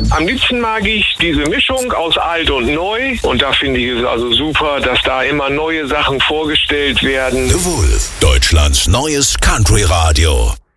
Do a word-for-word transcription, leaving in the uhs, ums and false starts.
Am liebsten mag ich diese Mischung aus alt und neu. Und da finde ich es also super, dass da immer neue Sachen vorgestellt werden. The Wolf, Deutschlands neues Country-Radio.